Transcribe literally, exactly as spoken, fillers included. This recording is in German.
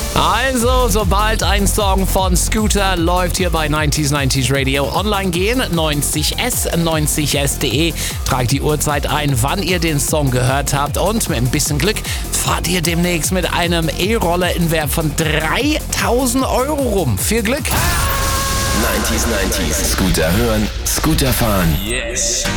Also, sobald ein Song von Scooter läuft hier bei neunzig neunzig Radio, online gehen, neunzig s, neunzig s punkt de, tragt die Uhrzeit ein, wann ihr den Song gehört habt und mit ein bisschen Glück fahrt ihr demnächst mit einem E-Roller in Wert von dreitausend Euro rum. Viel Glück! neunzig neunzig. Scooter hören, Scooter fahren. Yes.